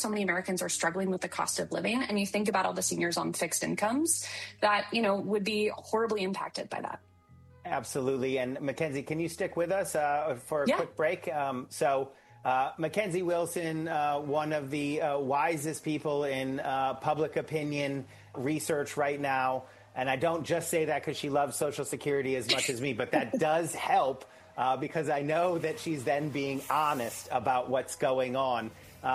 so many Americans are struggling with the cost of living. And you think about all the seniors on fixed incomes that, would be horribly impacted by that. Absolutely. And Mackenzie, can you stick with us for a quick break? Mackenzie Wilson, one of the wisest people in public opinion research right now. And I don't just say that because she loves Social Security as much as me, but that does help because I know that she's then being honest about what's going on.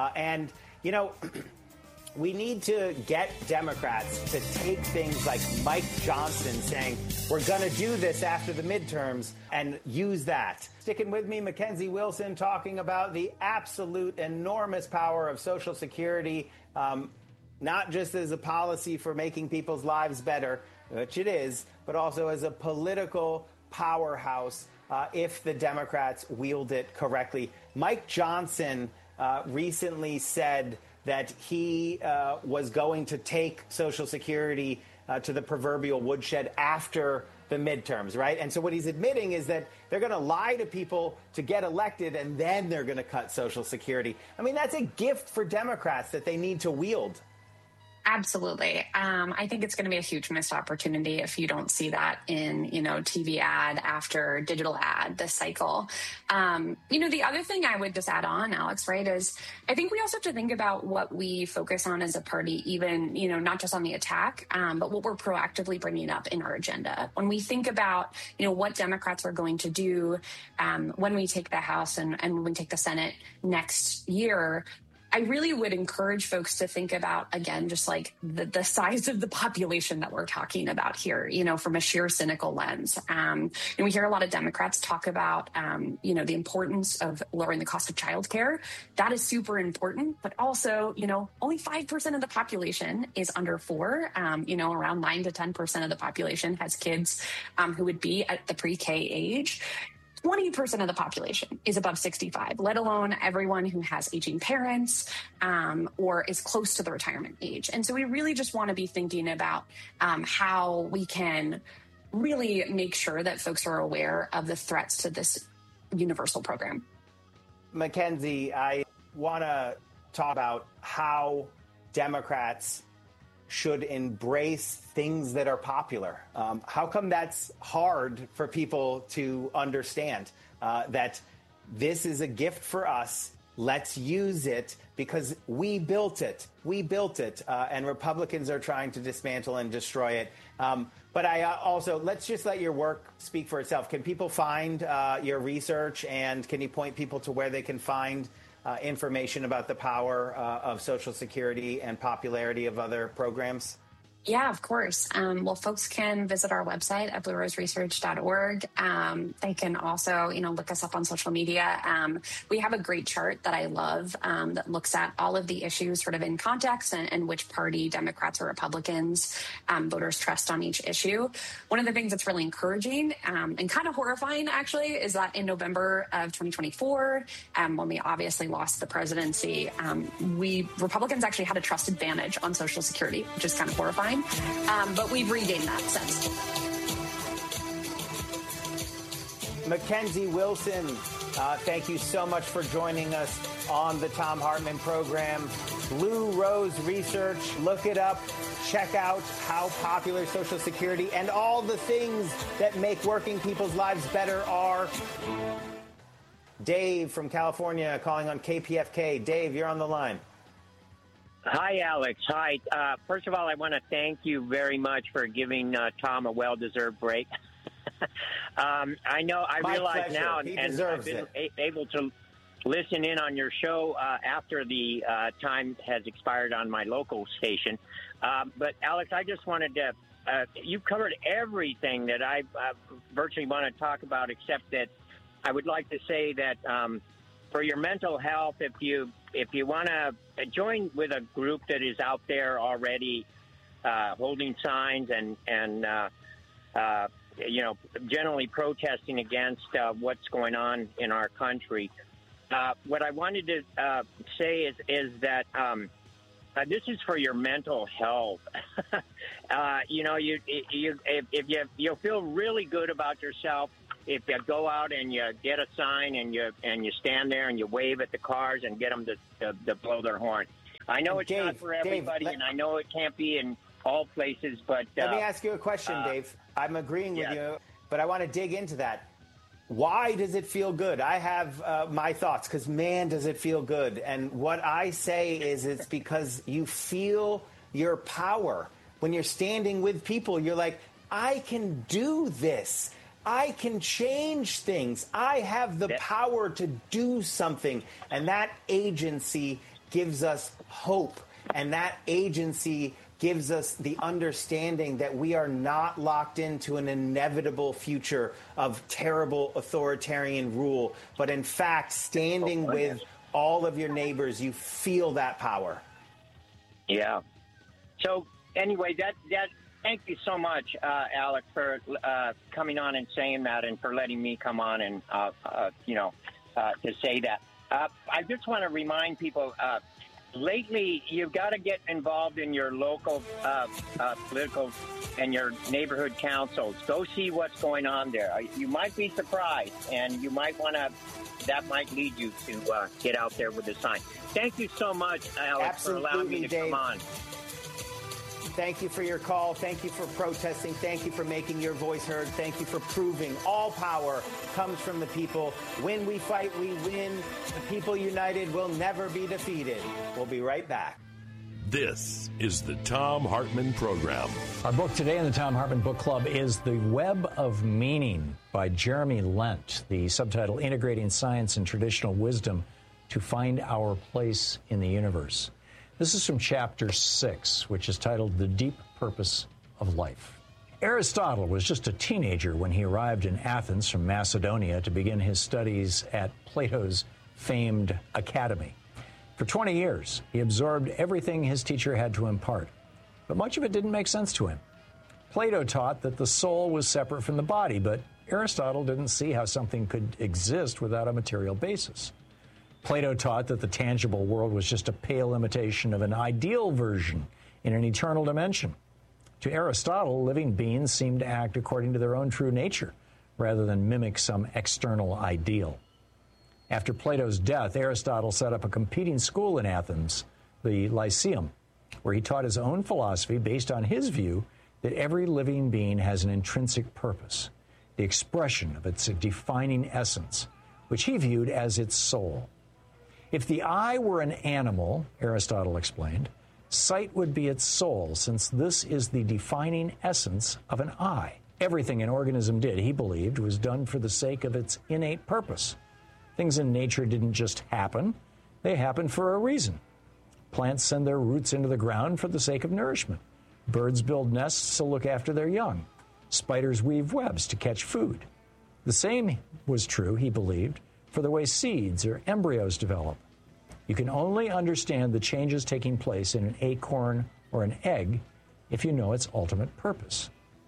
We need to get Democrats to take things like Mike Johnson saying, we're going to do this after the midterms and use that. Sticking with me, Mackenzie Wilson, talking about the absolute enormous power of Social Security, not just as a policy for making people's lives better, which it is, but also as a political powerhouse if the Democrats wield it correctly. Mike Johnson recently said that he was going to take Social Security to the proverbial woodshed after the midterms, right? And so what he's admitting is that they're going to lie to people to get elected, and then they're going to cut Social Security. I mean, that's a gift for Democrats that they need to wield. Absolutely. I think it's going to be a huge missed opportunity if you don't see that in, TV ad after digital ad this cycle. The other thing I would just add on, Alex, right, is I think we also have to think about what we focus on as a party, even, not just on the attack, but what we're proactively bringing up in our agenda. When we think about, what Democrats are going to do when we take the House and when we take the Senate next year, I really would encourage folks to think about, again, just like the size of the population that we're talking about here, from a sheer cynical lens. And we hear a lot of Democrats talk about, the importance of lowering the cost of childcare. That is super important. But also, only 5% of the population is under 4. Around 9 to 10% of the population has kids who would be at the pre-K age. 20% of the population is above 65, let alone everyone who has aging parents or is close to the retirement age. And so we really just want to be thinking about how we can really make sure that folks are aware of the threats to this universal program. Mackenzie, I want to talk about how Democrats should embrace things that are popular. How come that's hard for people to understand? That this is a gift for us. Let's use it because we built it. We built it. And Republicans are trying to dismantle and destroy it. But I also, let's just let your work speak for itself. Can people find your research, and can you point people to where they can find information about the power of Social Security and popularity of other programs? Yeah, of course. Well, folks can visit our website at blueroseresearch.org. They can also, look us up on social media. We have a great chart that I love that looks at all of the issues sort of in context and which party, Democrats or Republicans, voters trust on each issue. One of the things that's really encouraging and kind of horrifying, actually, is that in November of 2024, when we obviously lost the presidency, Republicans actually had a trust advantage on Social Security, which is kind of horrifying. But we've regained that since. Mackenzie Wilson, thank you so much for joining us on the Thom Hartmann program. Blue Rose Research, look it up. Check out how popular Social Security and all the things that make working people's lives better are. Dave from California calling on KPFK. Dave, you're on the line. Hi, Alex. Hi. First of all, I want to thank you very much for giving Tom a well-deserved break. I realize now, and I've been able to listen in on your show after the time has expired on my local station. But, Alex, I just wanted to you covered everything that I virtually want to talk about, except that I would like to say that for your mental health, if you want to join with a group that is out there already holding signs and generally protesting against what's going on in our country, what I wanted to say is that this is for your mental health. You'll feel really good about yourself if you go out and you get a sign and you stand there and you wave at the cars and get them to blow their horn. I know it's not for everybody, and I know it can't be in all places, but... let me ask you a question, Dave. I'm agreeing with you, but I want to dig into that. Why does it feel good? I have my thoughts, because, man, does it feel good. And what I say is it's because you feel your power. When you're standing with people, you're like, I can do this. I can change things. I have the power to do something. And that agency gives us hope. And that agency gives us the understanding that we are not locked into an inevitable future of terrible authoritarian rule, but in fact, standing with all of your neighbors, you feel that power. Yeah. So anyway, thank you so much, Alex, for coming on and saying that, and for letting me come on and to say that. I just want to remind people. Lately, you've got to get involved in your local political and your neighborhood councils. Go see what's going on there. You might be surprised, and you might want to. That might lead you to get out there with a sign. Thank you so much, Alex, for allowing me to come on. Thank you for your call. Thank you for protesting. Thank you for making your voice heard. Thank you for proving all power comes from the people. When we fight, we win. The people united will never be defeated. We'll be right back. This is the Thom Hartmann Program. Our book today in the Thom Hartmann Book Club is The Web of Meaning by Jeremy Lent. The subtitle, Integrating Science and Traditional Wisdom to Find Our Place in the Universe. This is from chapter 6, which is titled The Deep Purpose of Life. Aristotle was just a teenager when he arrived in Athens from Macedonia to begin his studies at Plato's famed academy. For 20 years, he absorbed everything his teacher had to impart, but much of it didn't make sense to him. Plato taught that the soul was separate from the body, but Aristotle didn't see how something could exist without a material basis. Plato taught that the tangible world was just a pale imitation of an ideal version in an eternal dimension. To Aristotle, living beings seemed to act according to their own true nature, rather than mimic some external ideal. After Plato's death, Aristotle set up a competing school in Athens, the Lyceum, where he taught his own philosophy based on his view that every living being has an intrinsic purpose, the expression of its defining essence, which he viewed as its soul. If the eye were an animal, Aristotle explained, sight would be its soul, since this is the defining essence of an eye. Everything an organism did, he believed, was done for the sake of its innate purpose. Things in nature didn't just happen, they happened for a reason. Plants send their roots into the ground for the sake of nourishment. Birds build nests to look after their young. Spiders weave webs to catch food. The same was true, he believed, for the way seeds or embryos develop. You can only understand the changes taking place in an acorn or an egg if you know its ultimate purpose.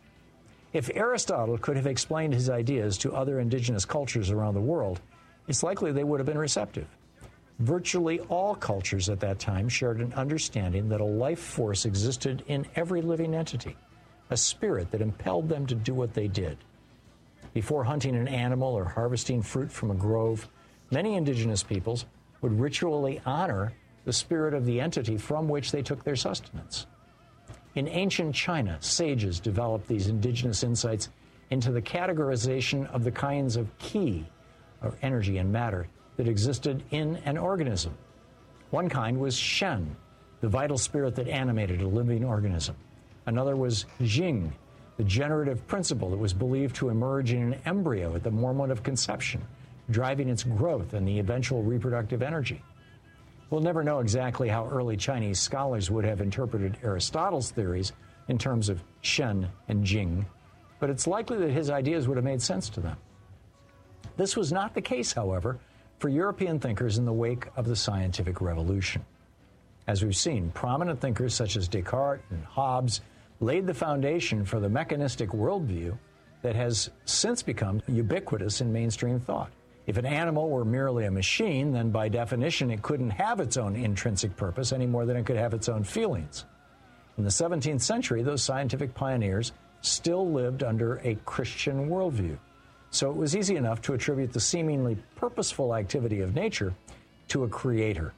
If Aristotle could have explained his ideas to other indigenous cultures around the world, it's likely they would have been receptive. Virtually all cultures at that time shared an understanding that a life force existed in every living entity, a spirit that impelled them to do what they did. Before hunting an animal or harvesting fruit from a grove, many indigenous peoples would ritually honor the spirit of the entity from which they took their sustenance. In ancient China, sages developed these indigenous insights into the categorization of the kinds of qi, or energy and matter, that existed in an organism. One kind was shen, the vital spirit that animated a living organism. Another was jing, the generative principle that was believed to emerge in an embryo at the moment of conception, driving its growth and the eventual reproductive energy. We'll never know exactly how early Chinese scholars would have interpreted Aristotle's theories in terms of shen and jing, but it's likely that his ideas would have made sense to them. This was not the case, however, for European thinkers in the wake of the scientific revolution. As we've seen, prominent thinkers such as Descartes and Hobbes laid the foundation for the mechanistic worldview that has since become ubiquitous in mainstream thought. If an animal were merely a machine, then by definition it couldn't have its own intrinsic purpose any more than it could have its own feelings. In the 17th century, those scientific pioneers still lived under a Christian worldview. So it was easy enough to attribute the seemingly purposeful activity of nature to a creator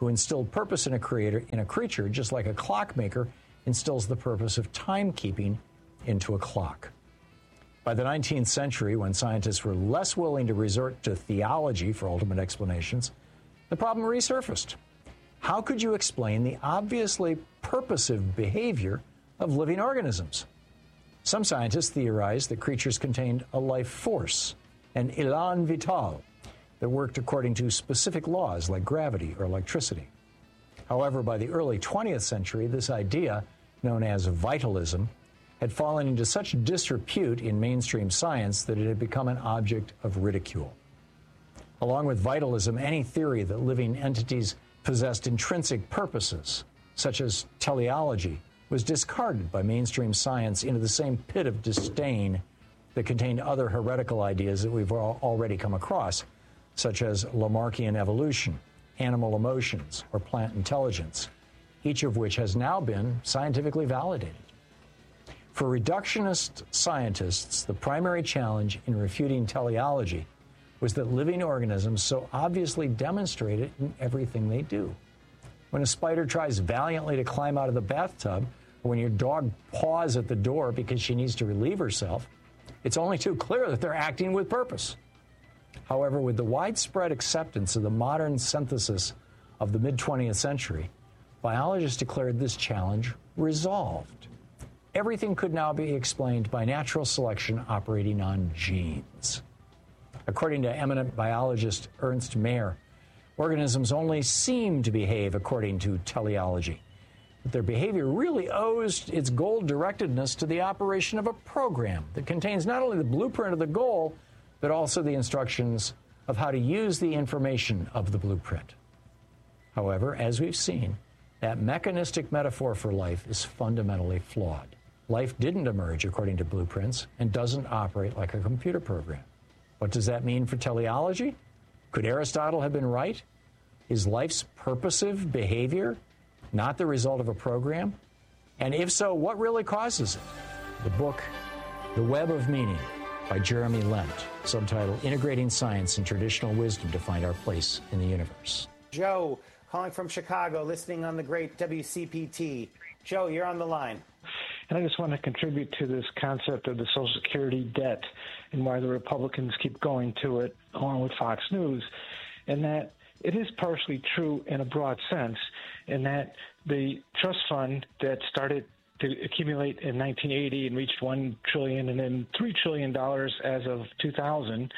who instilled purpose in a creature, just like a clockmaker instills the purpose of timekeeping into a clock. By the 19th century, when scientists were less willing to resort to theology for ultimate explanations, the problem resurfaced. How could you explain the obviously purposive behavior of living organisms? Some scientists theorized that creatures contained a life force, an élan vital, that worked according to specific laws like gravity or electricity. However, by the early 20th century, this idea, known as vitalism, had fallen into such disrepute in mainstream science that it had become an object of ridicule. Along with vitalism, any theory that living entities possessed intrinsic purposes, such as teleology, was discarded by mainstream science into the same pit of disdain that contained other heretical ideas that we've already come across, such as Lamarckian evolution, animal emotions, or plant intelligence, each of which has now been scientifically validated. For reductionist scientists, the primary challenge in refuting teleology was that living organisms so obviously demonstrate it in everything they do. When a spider tries valiantly to climb out of the bathtub, or when your dog paws at the door because she needs to relieve herself, it's only too clear that they're acting with purpose. However, with the widespread acceptance of the modern synthesis of the mid-20th century, biologists declared this challenge resolved. Everything could now be explained by natural selection operating on genes. According to eminent biologist Ernst Mayr, organisms only seem to behave according to teleology, but their behavior really owes its goal-directedness to the operation of a program that contains not only the blueprint of the goal, but also the instructions of how to use the information of the blueprint. However, as we've seen, that mechanistic metaphor for life is fundamentally flawed. Life didn't emerge according to blueprints and doesn't operate like a computer program. What does that mean for teleology? Could Aristotle have been right? Is life's purposive behavior not the result of a program? And if so, what really causes it? The book, The Web of Meaning, by Jeremy Lent, subtitled Integrating Science and Traditional Wisdom to Find Our Place in the Universe. Joe, calling from Chicago, listening on the great WCPT. Joe, you're on the line. And I just want to contribute to this concept of the Social Security debt and why the Republicans keep going to it, along with Fox News, and that it is partially true in a broad sense, in that the trust fund that started to accumulate in 1980 and reached $1 trillion and then $3 trillion as of 2000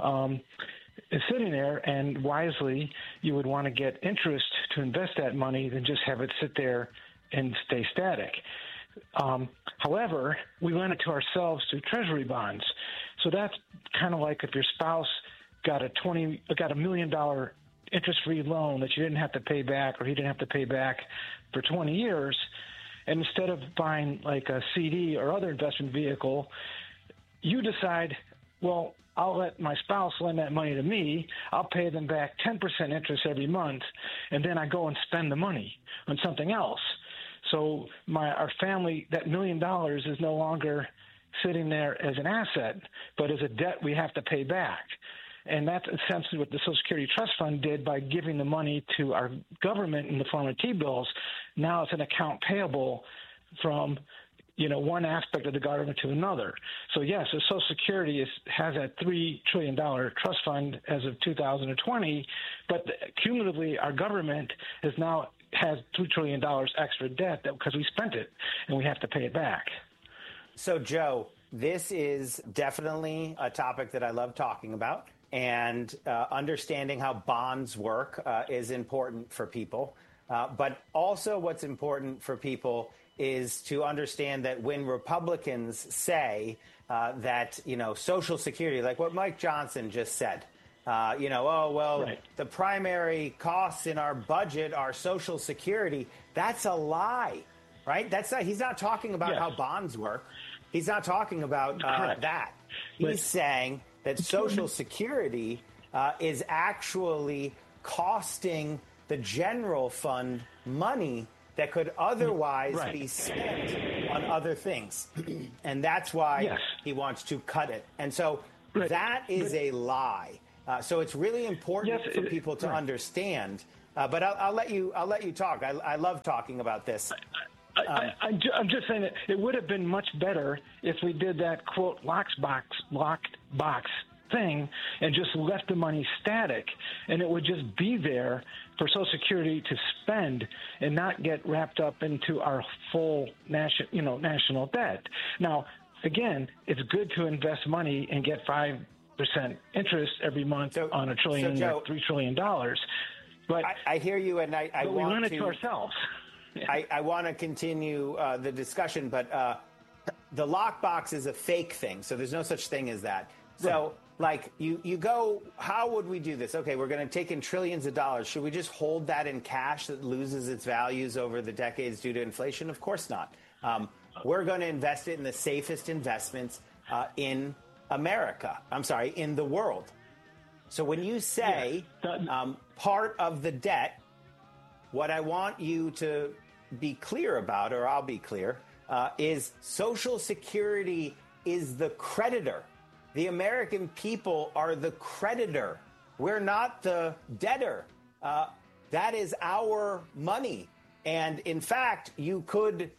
is sitting there, and wisely you would want to get interest to invest that money than just have it sit there and stay static. However, we lend it to ourselves through treasury bonds. So that's kind of like if your spouse got a $1 million interest-free loan that you didn't have to pay back, or he didn't have to pay back for 20 years, and instead of buying like a CD or other investment vehicle, you decide, well, I'll let my spouse lend that money to me. I'll pay them back 10% interest every month, and then I go and spend the money on something else. So our family, that $1 million is no longer sitting there as an asset, but as a debt we have to pay back. And that's essentially what the Social Security Trust Fund did by giving the money to our government in the form of T-bills. Now it's an account payable from one aspect of the government to another. So yes, the Social Security has a $3 trillion trust fund as of 2020, but cumulatively our government has $3 trillion extra debt because we spent it and we have to pay it back. So Joe, this is definitely a topic that I love talking about, and understanding how bonds work is important for people. But also what's important for people is to understand that when Republicans say that, Social Security, like what Mike Johnson just said, right, the primary costs in our budget are Social Security, that's a lie, right? He's not talking about how bonds work. He's not talking about that. He's saying that Social Security is actually costing the general fund money that could otherwise be spent on other things. And that's why he wants to cut it. And so that is a lie. So it's really important for people to understand But I'll let you talk. I love talking about this. I'm just saying that it would have been much better if we did that, quote, locked box thing and just left the money static, and it would just be there for Social Security to spend and not get wrapped up into our full national debt. Now, again, it's good to invest money and get 5% interest every month on $1 trillion, Joe, $3 trillion. But I hear you, and I but want we limit to ourselves. I want to continue the discussion, but the lockbox is a fake thing, so there's no such thing as that. So, like, you go, how would we do this? Okay, we're going to take in trillions of dollars. Should we just hold that in cash that loses its values over the decades due to inflation? Of course not. We're going to invest it in the safest investments in America. I'm sorry, in the world. So when you say part of the debt, what I want you to be clear about, or I'll be clear, is Social Security is the creditor. The American people are the creditor. We're not the debtor. That is our money. And in fact, you could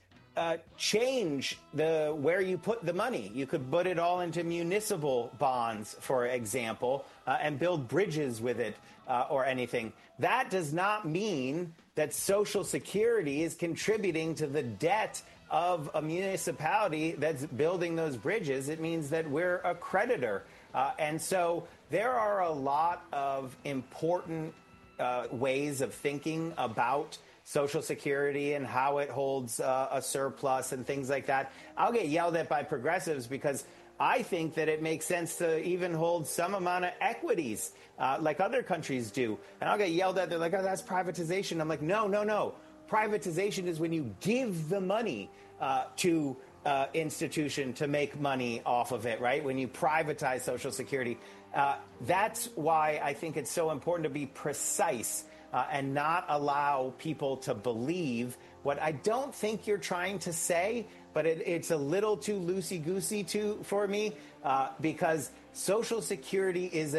change where you put the money. You could put it all into municipal bonds, for example, and build bridges with it or anything. That does not mean that Social Security is contributing to the debt of a municipality that's building those bridges. It means that we're a creditor. And so there are a lot of important ways of thinking about Social Security and how it holds a surplus and things like that. I'll get yelled at by progressives because I think that it makes sense to even hold some amount of equities like other countries do. And I'll get yelled at. They're like, oh, that's privatization. I'm like, no. Privatization is when you give the money to institution to make money off of it, right? When you privatize Social Security. That's why I think it's so important to be precise and not allow people to believe what I don't think you're trying to say, but it's a little too loosey-goosey for me because Social Security is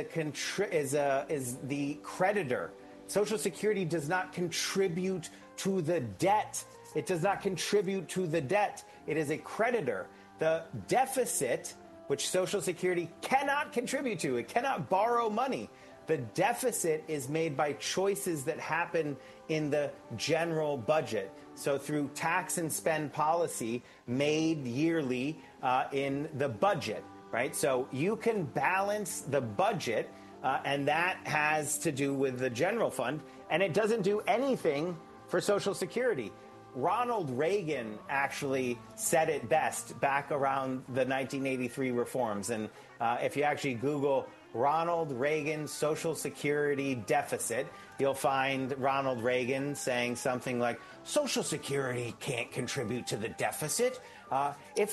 the creditor. Social Security does not contribute to the debt. It does not contribute to the debt. It is a creditor. The deficit, which Social Security cannot contribute to, it cannot borrow money. The deficit is made by choices that happen in the general budget. So through tax and spend policy made yearly in the budget, right? So you can balance the budget, and that has to do with the general fund, and it doesn't do anything for Social Security. Ronald Reagan actually said it best back around the 1983 reforms. And if you actually Google Ronald Reagan Social Security deficit, you'll find Ronald Reagan saying something like, Social Security can't contribute to the deficit. I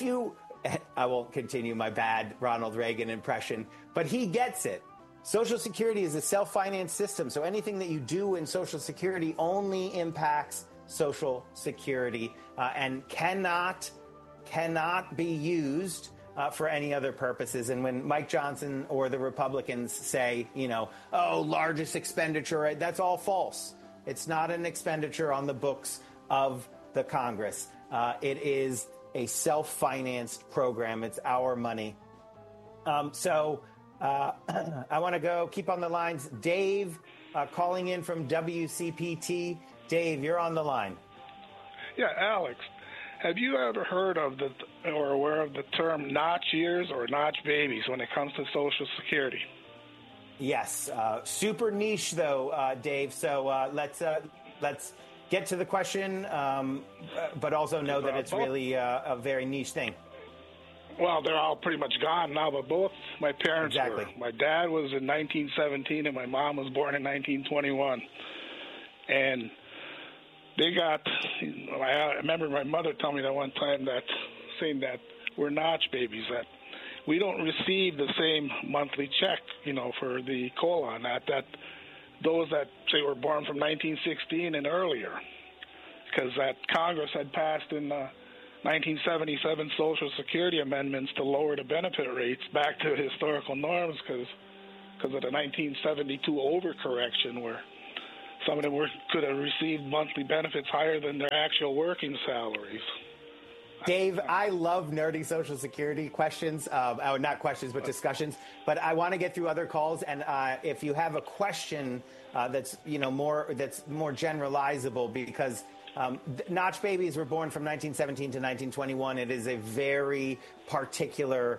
won't continue my bad Ronald Reagan impression, but he gets it. Social Security is a self-financed system, so anything that you do in Social Security only impacts Social Security and cannot be used for any other purposes. And when Mike Johnson or the Republicans say, largest expenditure, right, that's all false. It's not an expenditure on the books of the Congress. It is a self-financed program. It's our money. I want to keep on the lines. Dave calling in from WCPT. Dave, you're on the line. Yeah, Alex, have you ever heard of or aware of the term notch years or notch babies when it comes to Social Security? Yes, super niche though, Dave. So let's get to the question, but also know that it's really a very niche thing. Well, they're all pretty much gone now, but both my parents were. My dad was in 1917 and my mom was born in 1921. And they got, I remember my mother telling me that one time saying that we're notch babies, that we don't receive the same monthly check, for the COLA on that those that say were born from 1916 and earlier, because that Congress had passed in 1977 Social Security amendments to lower the benefit rates back to historical norms because of the 1972 overcorrection where some of them could have received monthly benefits higher than their actual working salaries. Dave, I love nerdy Social Security questions, not questions, but discussions. But I want to get through other calls, and if you have a question that's more generalizable, because notch babies were born from 1917 to 1921. It is a very particular,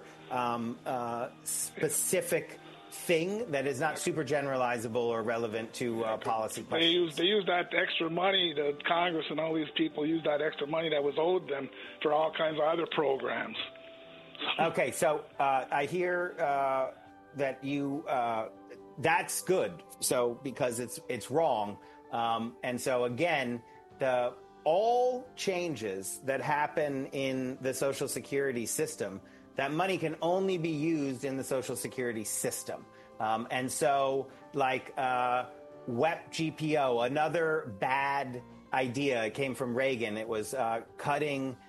specific thing that is not super generalizable or relevant to policy questions. They use that extra money, the Congress and all these people use that extra money that was owed them for all kinds of other programs. Okay, so I hear that you that's good. So because it's wrong, and so again, all changes that happen in the Social Security system, that money can only be used in the Social Security system. And so, like WEP GPO, another bad idea, it came from Reagan. It was cutting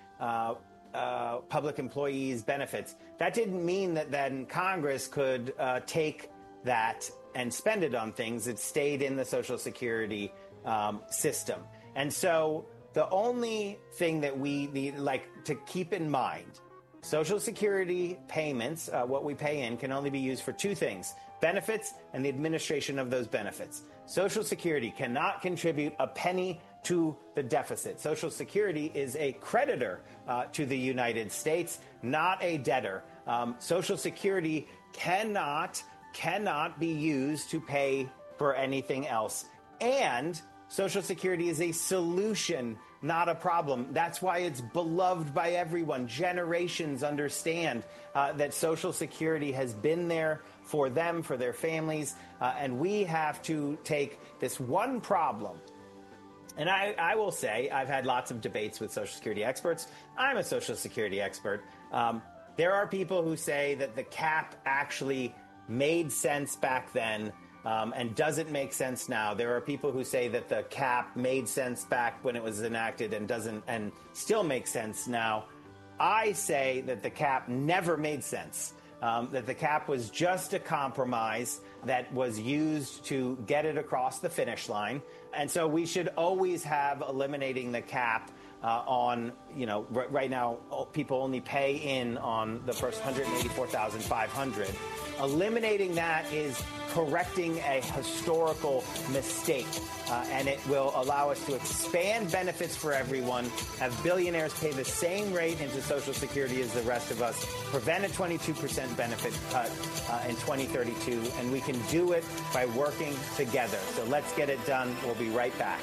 public employees' benefits. That didn't mean that then Congress could take that and spend it on things. It stayed in the Social Security system. And so the only thing that we need to keep in mind, Social Security payments, what we pay in, can only be used for two things: benefits and the administration of those benefits. Social Security cannot contribute a penny to the deficit. Social Security is a creditor to the United States, not a debtor. Social Security cannot be used to pay for anything else. And Social Security is a solution, not a problem. That's why it's beloved by everyone. Generations understand that Social Security has been there for them, for their families, and we have to take this one problem. And I will say, I've had lots of debates with Social Security experts. I'm a Social Security expert. There are people who say that the cap actually made sense back then, and doesn't make sense now. There are people who say that the cap made sense back when it was enacted and still makes sense now. I say that the cap never made sense, that the cap was just a compromise that was used to get it across the finish line. And so we should always have eliminating the cap on, right now, people only pay in on the first $184,500. Eliminating that is correcting a historical mistake, and it will allow us to expand benefits for everyone, have billionaires pay the same rate into Social Security as the rest of us, prevent a 22% benefit cut in 2032, and we can do it by working together. So let's get it done. We'll be right back.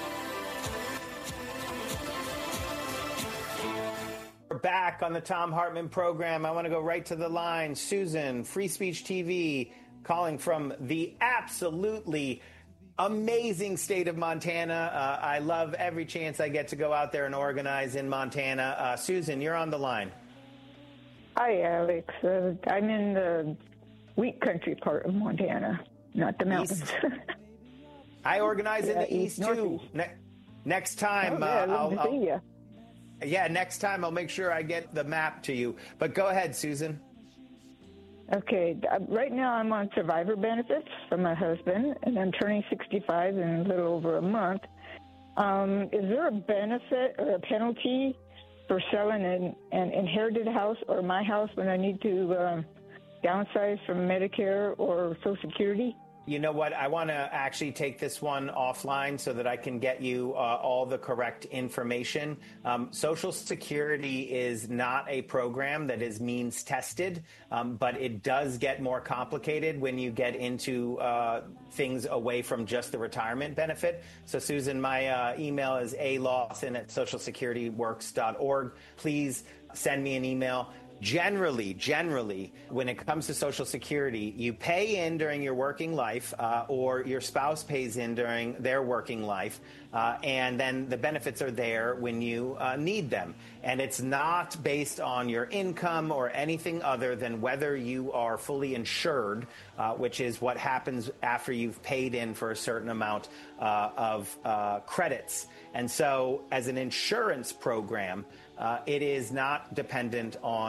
We're back on the Thom Hartmann program. I want to go right to the line. Susan, Free Speech TV, calling from the absolutely amazing state of Montana. I love every chance I get to go out there and organize in Montana. Susan, you're on the line. Hi, Alex. I'm in the wheat country part of Montana, not the mountains. I organize in the east, too. Next time, I'd love to see you. Yeah, next time I'll make sure I get the map to you. But go ahead, Susan. Okay. Right now I'm on survivor benefits from my husband, and I'm turning 65 in a little over a month. Is there a benefit or a penalty for selling an inherited house or my house when I need to downsize from Medicare or Social Security? You know what? I want to actually take this one offline so that I can get you all the correct information. Social Security is not a program that is means tested, but it does get more complicated when you get into things away from just the retirement benefit. So, Susan, my email is alawson@socialsecurityworks.org. Please send me an email. Generally, when it comes to Social Security, you pay in during your working life, or your spouse pays in during their working life, and then the benefits are there when you need them. And it's not based on your income or anything other than whether you are fully insured, which is what happens after you've paid in for a certain amount of credits. And so as an insurance program, it is not dependent on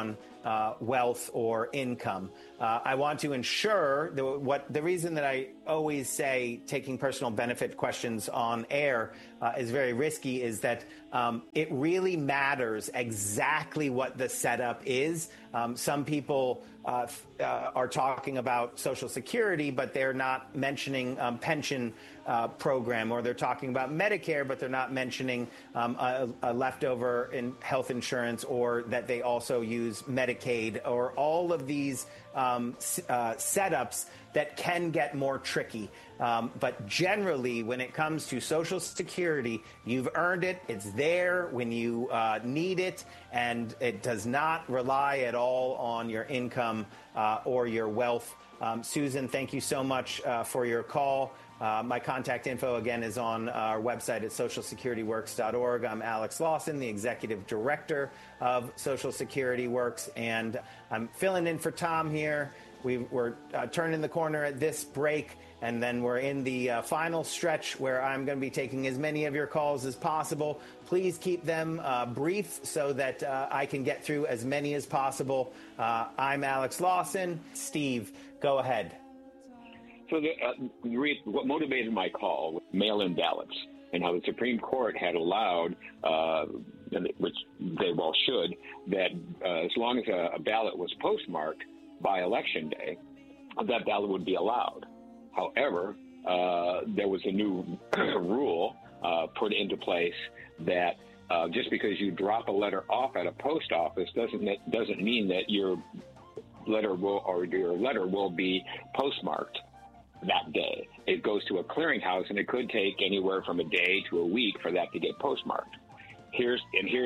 wealth or income. I want to ensure the reason that I always say taking personal benefit questions on air is very risky is that it really matters exactly what the setup is. Some people are talking about Social Security, but they're not mentioning pension program, or they're talking about Medicare, but they're not mentioning a leftover in health insurance, or that they also use Medicaid, or all of these setups that can get more tricky. But generally, when it comes to Social Security, you've earned it. It's there when you need it, and it does not rely at all on your income or your wealth. Susan, thank you so much for your call. My contact info, again, is on our website at socialsecurityworks.org. I'm Alex Lawson, the executive director of Social Security Works, and I'm filling in for Tom here. We're turning the corner at this break, and then we're in the final stretch where I'm going to be taking as many of your calls as possible. Please keep them brief so that I can get through as many as possible. I'm Alex Lawson. Steve, go ahead. So what motivated my call was mail-in ballots, and how the Supreme Court had allowed, which they well should, that as long as a ballot was postmarked by Election Day, that ballot would be allowed. However, there was a new rule put into place that just because you drop a letter off at a post office doesn't mean that your letter will be postmarked that day. It goes to a clearinghouse, and it could take anywhere from a day to a week for that to get postmarked. Here's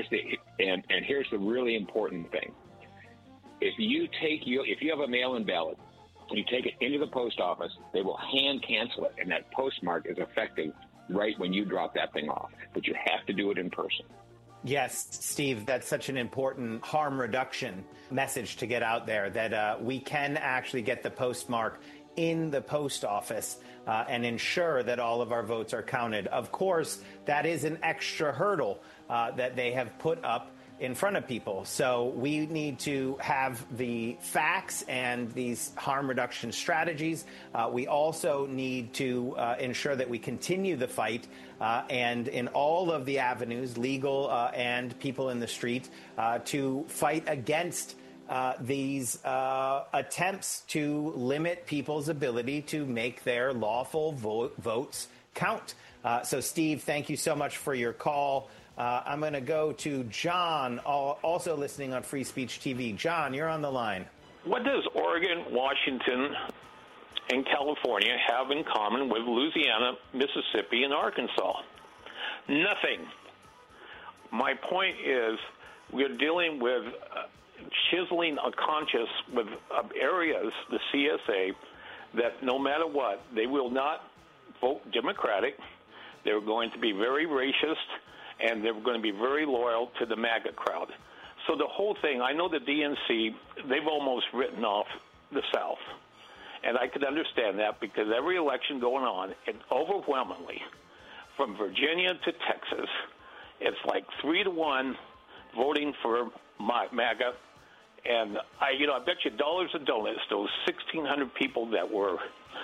the really important thing. If you have a mail-in ballot, you take it into the post office, they will hand cancel it, and that postmark is effective right when you drop that thing off. But you have to do it in person. Yes, Steve, that's such an important harm reduction message to get out there, that we can actually get the postmark in the post office and ensure that all of our votes are counted. Of course, that is an extra hurdle that they have put up in front of people. So we need to have the facts and these harm reduction strategies. We also need to ensure that we continue the fight and in all of the avenues, legal and people in the street, to fight against these attempts to limit people's ability to make their lawful votes count. So, Steve, thank you so much for your call. I'm going to go to John, also listening on Free Speech TV. John, you're on the line. What does Oregon, Washington, and California have in common with Louisiana, Mississippi, and Arkansas? Nothing. My point is we're dealing with chiseling a conscience with areas, the CSA, that no matter what, they will not vote Democratic. They're going to be very racist, and they're going to be very loyal to the MAGA crowd. So the whole thing, I know the DNC, they've almost written off the South. And I could understand that because every election going on, and overwhelmingly, from Virginia to Texas, it's like 3-1 voting for MAGA. And I bet you dollars and donuts, those 1,600 people that were,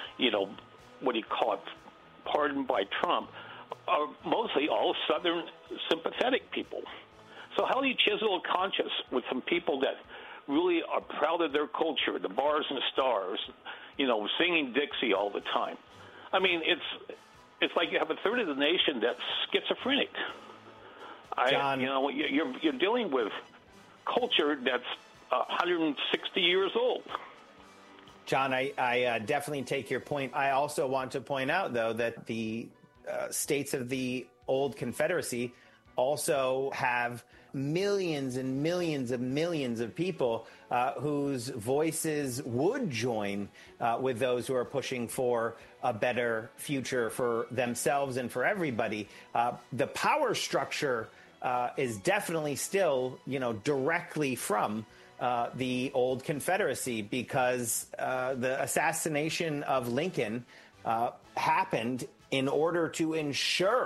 pardoned by Trump, are mostly all Southern sympathetic people. So how do you chisel a conscience with some people that really are proud of their culture, the bars and stars, singing Dixie all the time? I mean, it's like you have a third of the nation that's schizophrenic. John, you're dealing with culture that's 160 years old. John, I definitely take your point. I also want to point out, though, that the states of the old Confederacy also have millions and millions of millions of people whose voices would join with those who are pushing for a better future for themselves and for everybody. The power structure is definitely still, directly from the old Confederacy, because the assassination of Lincoln happened in order to ensure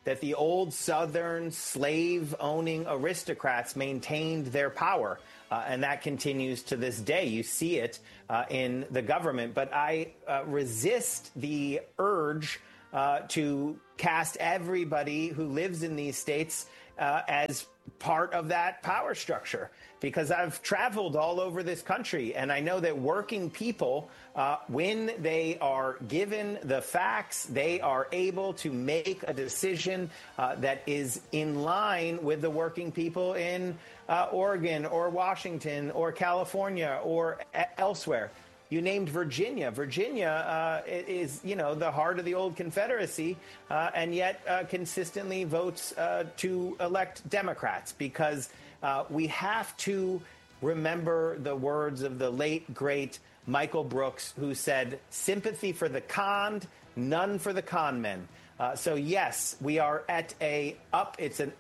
that the old Southern slave-owning aristocrats maintained their power. And that continues to this day. You see it in the government. But I resist the urge to cast everybody who lives in these states as part of that power structure, because I've traveled all over this country, and I know that working people, when they are given the facts, they are able to make a decision that is in line with the working people in Oregon or Washington or California or elsewhere. You named Virginia. Virginia is, the heart of the old Confederacy, and yet consistently votes to elect Democrats, because we have to remember the words of the late, great Michael Brooks, who said, "Sympathy for the conned, none for the con men." So, yes, we are at it's an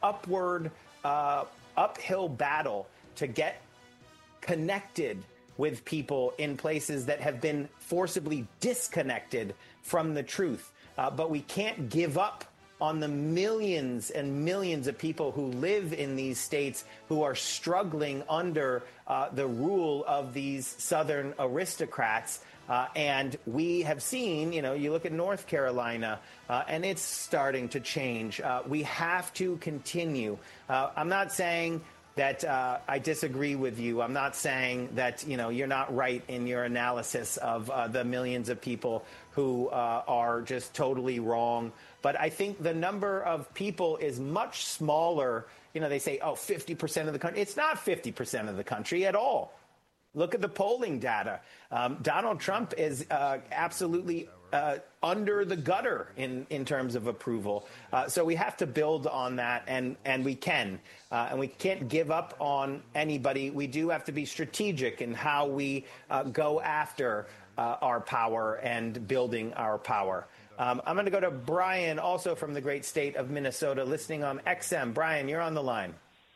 uphill battle to get connected with people in places that have been forcibly disconnected from the truth. But we can't give up on the millions and millions of people who live in these states who are struggling under the rule of these Southern aristocrats. And we have seen, you look at North Carolina, and it's starting to change. We have to continue. I'm not saying that I disagree with you. I'm not saying that, you're not right in your analysis of the millions of people who are just totally wrong. But I think the number of people is much smaller. They say, 50% of the country. It's not 50% of the country at all. Look at the polling data. Donald Trump is absolutely under the gutter in terms of approval. So we have to build on that, and we can. And we can't give up on anybody. We do have to be strategic in how we go after our power and building our power. I'm going to go to Brian, also from the great state of Minnesota, listening on XM. Brian, you're on the line.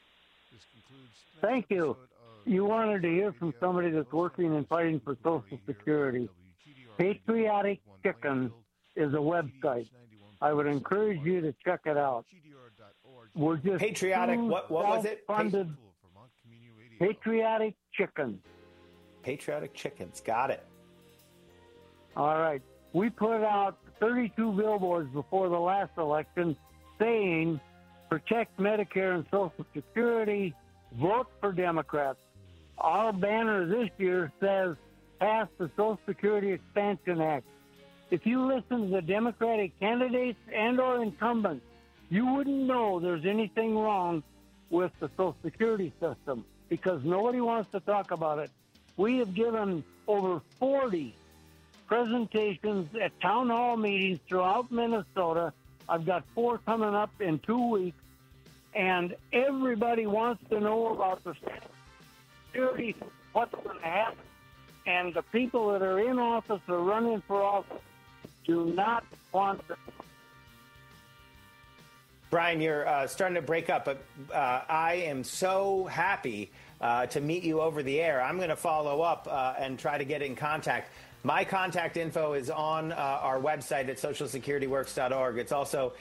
Thank you. You wanted to hear from somebody that's working and fighting for Social Security. Patriotic Chicken is a website. I would encourage you to check it out. We're just Patriotic. What was it? Patriotic Chicken. Patriotic Chickens. Got it. All right. We put out 32 billboards before the last election saying, protect Medicare and Social Security, vote for Democrats. Our banner this year says, pass the Social Security Expansion Act. If you listen to the Democratic candidates and or incumbents, you wouldn't know there's anything wrong with the Social Security system, because nobody wants to talk about it. We have given over 40 presentations at town hall meetings throughout Minnesota. I've got 4 coming up in 2 weeks, and everybody wants to know about the security, what's going to happen. And the people that are in office or running for office do not want to. Brian, you're starting to break up, but I am so happy to meet you over the air. I'm going to follow up and try to get in contact. My contact info is on our website at socialsecurityworks.org. It's also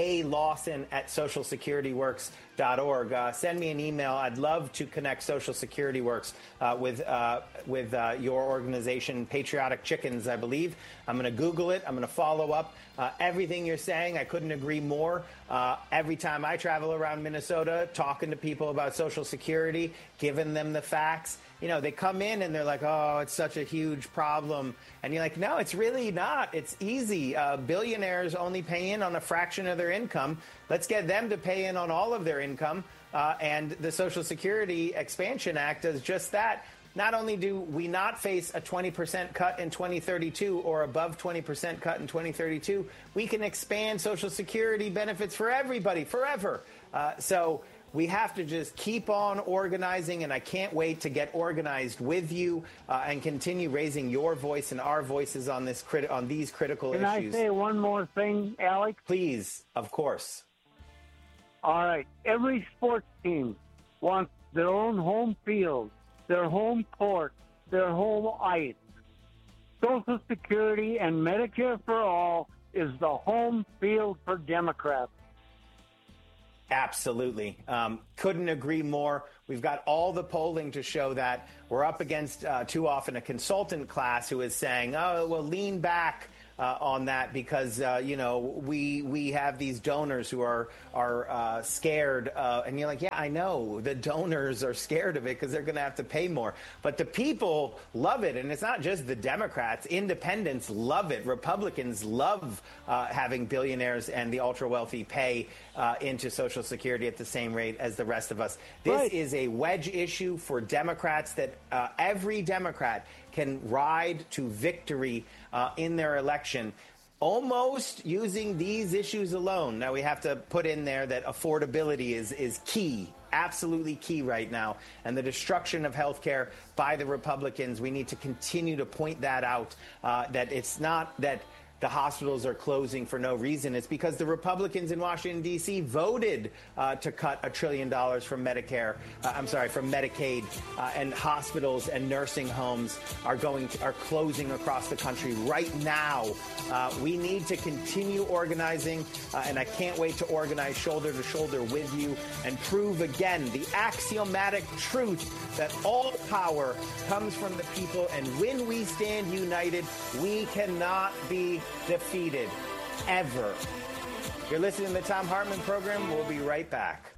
alawson@socialsecurityworks.org. Send me an email. I'd love to connect Social Security Works with your organization, Patriotic Chickens, I believe. I'm going to Google it. I'm going to follow up. Everything you're saying, I couldn't agree more. Every time I travel around Minnesota, talking to people about Social Security, giving them the facts, they come in and they're like, oh, it's such a huge problem. And you're like, no, it's really not. It's easy. Billionaires only pay in on a fraction of their income. Let's get them to pay in on all of their income. And the Social Security Expansion Act does just that. Not only do we not face a 20% cut in 2032 or above 20% cut in 2032, we can expand Social Security benefits for everybody forever. So we have to just keep on organizing, and I can't wait to get organized with you and continue raising your voice and our voices on these critical issues. Can I say one more thing, Alex? Please, of course. All right. Every sports team wants their own home field, their home court, their home ice. Social Security and Medicare for All is the home field for Democrats. Absolutely. Couldn't agree more. We've got all the polling to show that. We're up against too often a consultant class who is saying, oh, well, lean back on that because, we have these donors who are scared. And you're like, yeah, I know the donors are scared of it because they're going to have to pay more. But the people love it. And it's not just the Democrats. Independents love it. Republicans love having billionaires and the ultra wealthy pay into Social Security at the same rate as the rest of us. This is a wedge issue for Democrats that every Democrat can ride to victory in their election, almost using these issues alone. Now, we have to put in there that affordability is key, absolutely key right now. And the destruction of health care by the Republicans, we need to continue to point that out, that it's not that the hospitals are closing for no reason. It's because the Republicans in Washington, D.C. voted to cut $1 trillion from from Medicaid, and hospitals and nursing homes are closing across the country right now. We need to continue organizing, and I can't wait to organize shoulder to shoulder with you and prove again the axiomatic truth that all power comes from the people, and when we stand united, we cannot be defeated, ever. You're listening to the Thom Hartmann Program. We'll be right back.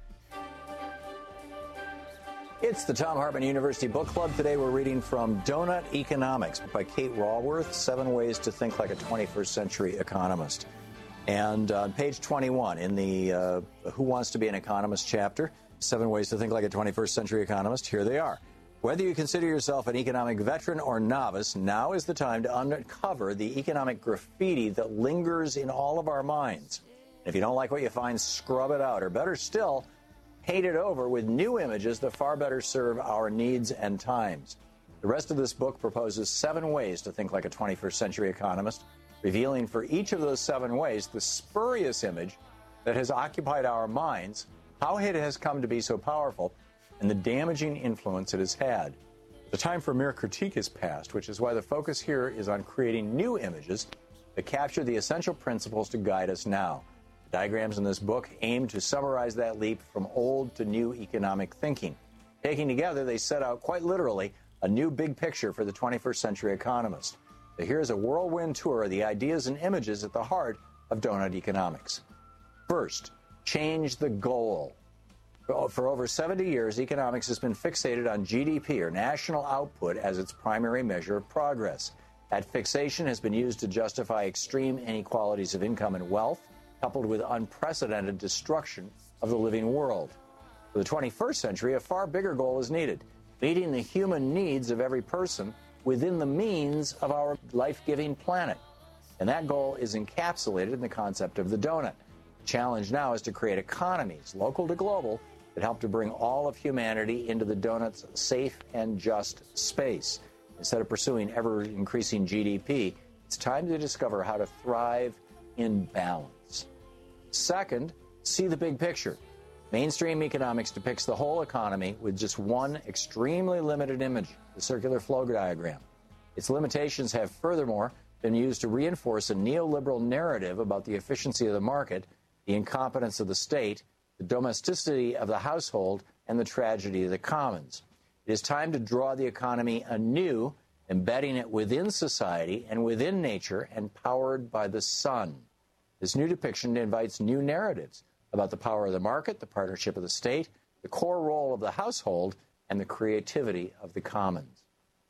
It's the Thom Hartmann University Book Club. Today we're reading from Doughnut Economics by Kate Raworth, 7 Ways to Think Like a 21st Century Economist. And on page 21 in the Who Wants to Be an Economist chapter, 7 Ways to Think Like a 21st Century Economist, here they are. Whether you consider yourself an economic veteran or novice, now is the time to uncover the economic graffiti that lingers in all of our minds. If you don't like what you find, scrub it out, or better still, paint it over with new images that far better serve our needs and times. The rest of this book proposes 7 ways to think like a 21st century economist, revealing for each of those 7 ways the spurious image that has occupied our minds, how it has come to be so powerful, and the damaging influence it has had. The time for mere critique is past, which is why the focus here is on creating new images that capture the essential principles to guide us now. The diagrams in this book aim to summarize that leap from old to new economic thinking. Taken together, they set out, quite literally, a new big picture for the 21st century economist. So here's a whirlwind tour of the ideas and images at the heart of Doughnut Economics. First, change the goal. For over 70 years, economics has been fixated on GDP, or national output, as its primary measure of progress. That fixation has been used to justify extreme inequalities of income and wealth, coupled with unprecedented destruction of the living world. For the 21st century, a far bigger goal is needed, meeting the human needs of every person within the means of our life-giving planet. And that goal is encapsulated in the concept of the donut. The challenge now is to create economies, local to global, that help to bring all of humanity into the donut's safe and just space. Instead of pursuing ever-increasing GDP, it's time to discover how to thrive in balance. Second, see the big picture. Mainstream economics depicts the whole economy with just one extremely limited image, the circular flow diagram. Its limitations have furthermore been used to reinforce a neoliberal narrative about the efficiency of the market, the incompetence of the state, the domesticity of the household, and the tragedy of the commons. It is time to draw the economy anew, embedding it within society and within nature and powered by the sun. This new depiction invites new narratives about the power of the market, the partnership of the state, the core role of the household, and the creativity of the commons.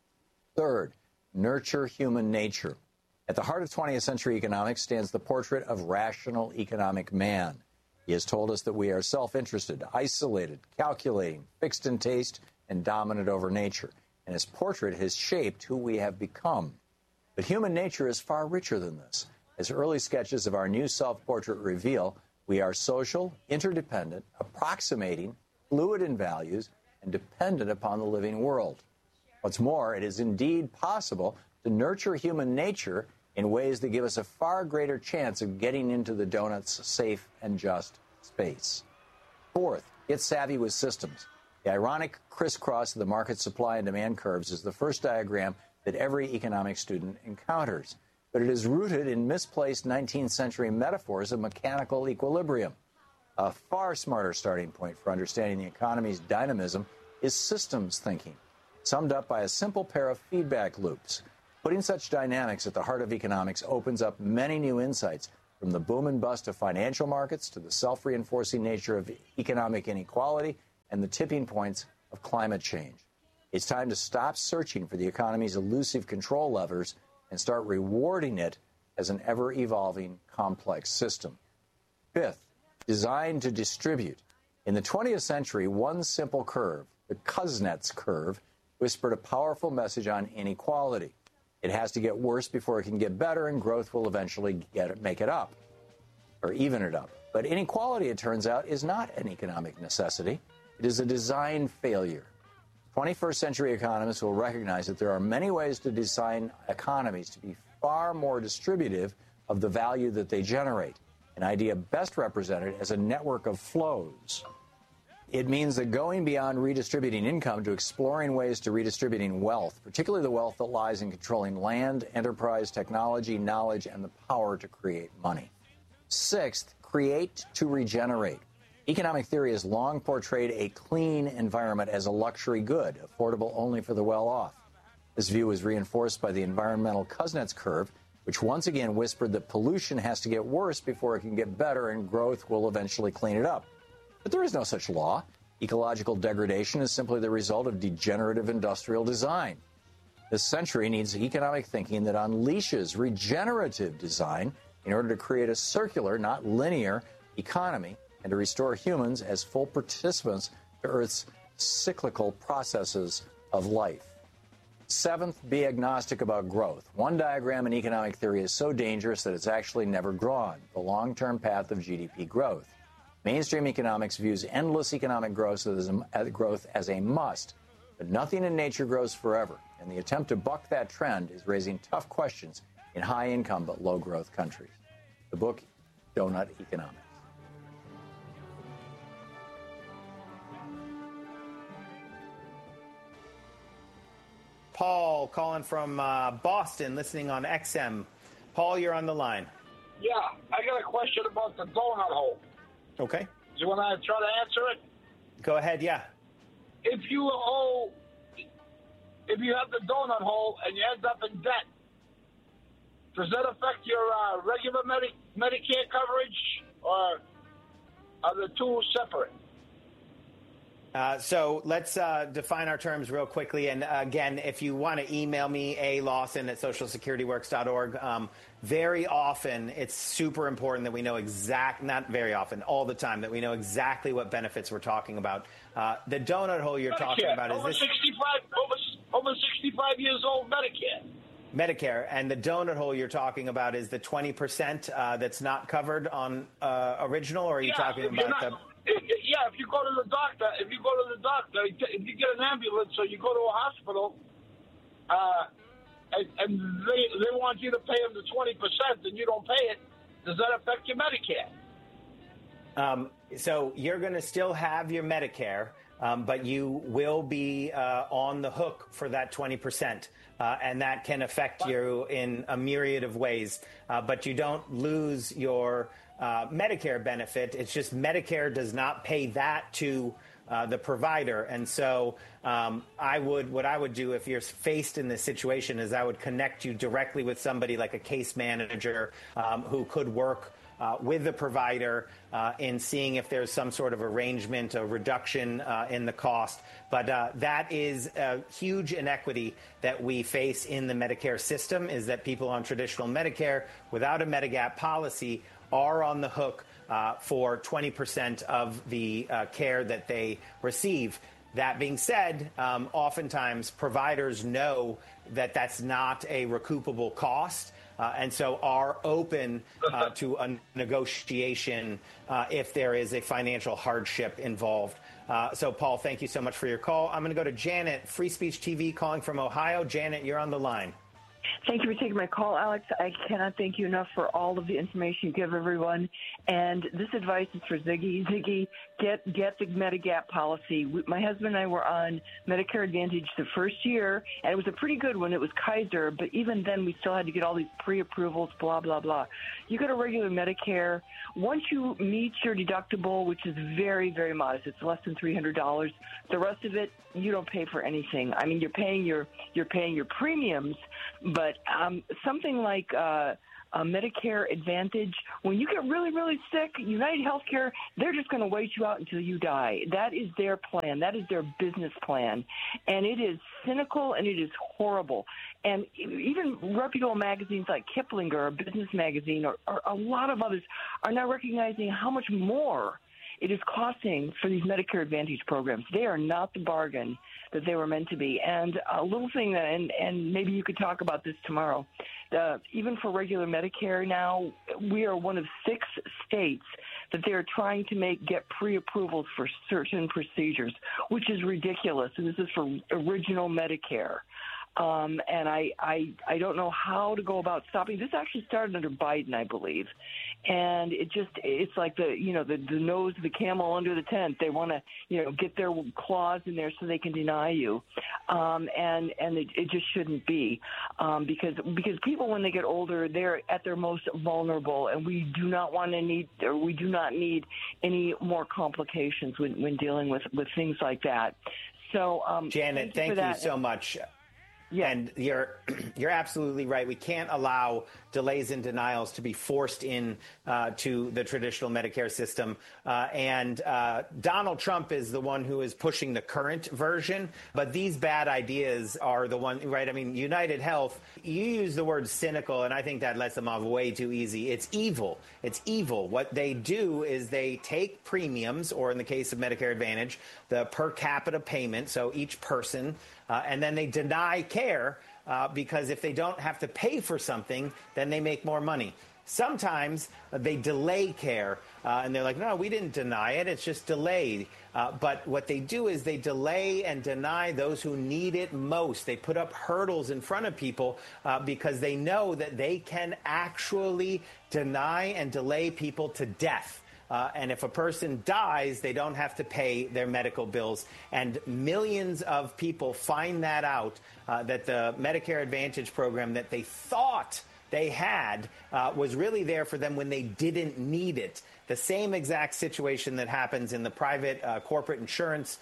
Third, nurture human nature. At the heart of 20th century economics stands the portrait of rational economic man. He has told us that we are self-interested, isolated, calculating, fixed in taste, and dominant over nature. And his portrait has shaped who we have become. But human nature is far richer than this. As early sketches of our new self-portrait reveal, we are social, interdependent, approximating, fluid in values, and dependent upon the living world. What's more, it is indeed possible to nurture human nature in ways that give us a far greater chance of getting into the donut's safe and just space. Fourth, get savvy with systems. The ironic crisscross of the market supply and demand curves is the first diagram that every economic student encounters, but it is rooted in misplaced 19th century metaphors of mechanical equilibrium. A far smarter starting point for understanding the economy's dynamism is systems thinking, summed up by a simple pair of feedback loops. Putting such dynamics at the heart of economics opens up many new insights, from the boom and bust of financial markets to the self-reinforcing nature of economic inequality and the tipping points of climate change. It's time to stop searching for the economy's elusive control levers and start rewarding it as an ever-evolving, complex system. Fifth, design to distribute. In the 20th century, one simple curve, the Kuznets curve, whispered a powerful message on inequality. It has to get worse before it can get better, and growth will eventually make it up, or even it up. But inequality, it turns out, is not an economic necessity. It is a design failure. 21st century economists will recognize that there are many ways to design economies to be far more distributive of the value that they generate, an idea best represented as a network of flows. It means that going beyond redistributing income to exploring ways to redistributing wealth, particularly the wealth that lies in controlling land, enterprise, technology, knowledge, and the power to create money. Sixth, create to regenerate. Economic theory has long portrayed a clean environment as a luxury good, affordable only for the well-off. This view was reinforced by the environmental Kuznets curve, which once again whispered that pollution has to get worse before it can get better and growth will eventually clean it up. But there is no such law. Ecological degradation is simply the result of degenerative industrial design. This century needs economic thinking that unleashes regenerative design in order to create a circular, not linear, economy and to restore humans as full participants to Earth's cyclical processes of life. Seventh, be agnostic about growth. One diagram in economic theory is so dangerous that it's actually never drawn, the long-term path of GDP growth. Mainstream economics views endless economic growth as a must, but nothing in nature grows forever, and the attempt to buck that trend is raising tough questions in high-income but low-growth countries. The book, Donut Economics. Paul calling from Boston, listening on XM. Paul, you're on the line. Yeah, I got a question about the donut hole. Okay. Do you want to try to answer it? Go ahead, yeah. If you have the donut hole and you end up in debt, does that affect your regular Medicare coverage, or are the two separate? So let's define our terms real quickly. And again, if you want to email me, alawson@socialsecurityworks.org. Very often, it's super important that we know not very often, all the time, that we know exactly what benefits we're talking about. The donut hole you're talking about is over 65 years old Medicare, and the donut hole you're talking about is the 20% that's not covered on original, or are you talking about if you go to the doctor, if you get an ambulance or you go to a hospital, and they want you to pay them the 20% and you don't pay it, does that affect your Medicare? So you're going to still have your Medicare, but you will be on the hook for that 20%. And that can affect you in a myriad of ways. But you don't lose your Medicare benefit. It's just Medicare does not pay that to the provider. And so what I would do if you're faced in this situation is I would connect you directly with somebody like a case manager who could work with the provider in seeing if there's some sort of arrangement, a reduction in the cost. But that is a huge inequity that we face in the Medicare system, is that people on traditional Medicare without a Medigap policy are on the hook for 20% of the care that they receive. That being said, oftentimes providers know that that's not a recoupable cost. And so are open to a negotiation if there is a financial hardship involved. So, Paul, thank you so much for your call. I'm going to go to Janet, Free Speech TV, calling from Ohio. Janet, you're on the line. Thank you for taking my call, Alex. I cannot thank you enough for all of the information you give everyone. And this advice is for Ziggy. Ziggy, get the Medigap policy. My husband and I were on Medicare Advantage the first year, and it was a pretty good one. It was Kaiser, but even then we still had to get all these pre-approvals, blah, blah, blah. You go to regular Medicare. Once you meet your deductible, which is very, very modest, it's less than $300, the rest of it, you don't pay for anything. I mean, you're paying your premiums, but something like Medicare Advantage, when you get really, really sick, United Healthcare, they're just going to wait you out until you die. That is their plan. That is their business plan. And it is cynical and it is horrible. And even reputable magazines like Kiplinger, or Business Magazine, or a lot of others are now recognizing how much more it is costing for these Medicare Advantage programs. They are not the bargain that they were meant to be. And a little thing, and maybe you could talk about this tomorrow, even for regular Medicare now, we are one of 6 states that they're trying to get pre-approvals for certain procedures, which is ridiculous. And this is for original Medicare. And I don't know how to go about stopping. This actually started under Biden, I believe. And it's like the nose of the camel under the tent. They want to, get their claws in there so they can deny you. And it just shouldn't be. Because people, when they get older, they're at their most vulnerable, and we do not need any more complications when dealing with things like that. So, Janet, thank you so much. Yeah. And you're absolutely right. We can't allow delays and denials to be forced in to the traditional Medicare system. And Donald Trump is the one who is pushing the current version. But these bad ideas are the one, right? I mean, United Health, you use the word cynical, and I think that lets them off way too easy. It's evil. It's evil. What they do is they take premiums, or in the case of Medicare Advantage, the per capita payment, so each person, and then they deny care because if they don't have to pay for something, then they make more money. Sometimes they delay care, and they're like, no, we didn't deny it. It's just delayed. But what they do is they delay and deny those who need it most. They put up hurdles in front of people because they know that they can actually deny and delay people to death. And if a person dies, they don't have to pay their medical bills. And millions of people find that out, that the Medicare Advantage program that they thought they had was really there for them when they didn't need it. The same exact situation that happens in the private corporate insurance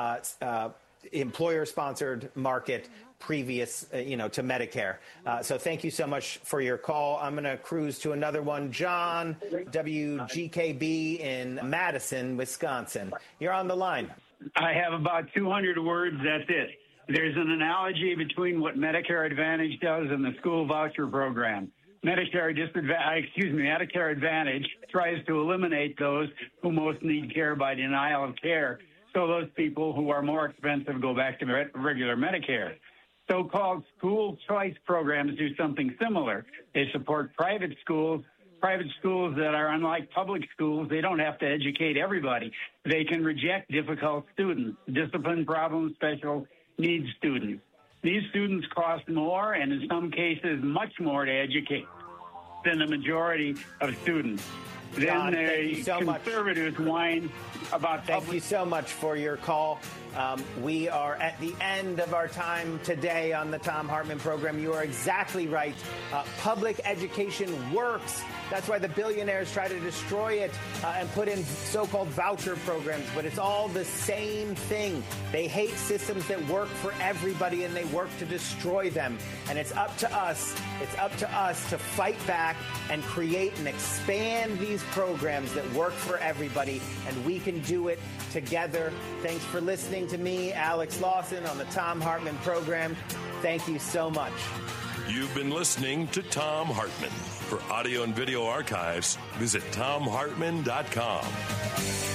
employer-sponsored market previous, to Medicare. So thank you so much for your call. I'm going to cruise to another one. John, WGKB in Madison, Wisconsin. You're on the line. I have about 200 words. That's it. There's an analogy between what Medicare Advantage does and the school voucher program. Medicare Advantage tries to eliminate those who most need care by denial of care. So those people who are more expensive go back to regular Medicare. So-called school choice programs do something similar. They support private schools that are unlike public schools. They don't have to educate everybody. They can reject difficult students, discipline problem, special needs students. These students cost more, and in some cases much more, to educate than the majority of students. John, then the conservatives whine about Thank you so much for your call. We are at the end of our time today on the Thom Hartmann program. You are exactly right. Public education works. That's why the billionaires try to destroy it and put in so-called voucher programs. But it's all the same thing. They hate systems that work for everybody, and they work to destroy them. And it's up to us. It's up to us to fight back and create and expand these programs that work for everybody. And we can do it together. Thanks for listening to me, Alex Lawson, on the Thom Hartmann program. Thank you so much. You've been listening to Thom Hartmann. For audio and video archives, visit thomhartmann.com.